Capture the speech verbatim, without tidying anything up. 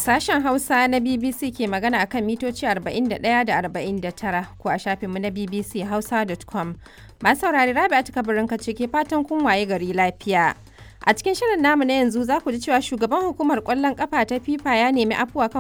Sashen Hausa na B B C ke magana a kan mitoci arba'in da ɗaya da arba'in da tara ko a shafinmu na b b c hausa dot com. Masu saurari Rabi'atu Kabirin ce ke fatan kun waye gari lafiya. A cikin shirin namu na yanzu za ku ji cewa shugaban hukumar ƙwallon ƙafa ta FIFA ya nemi afuwa kan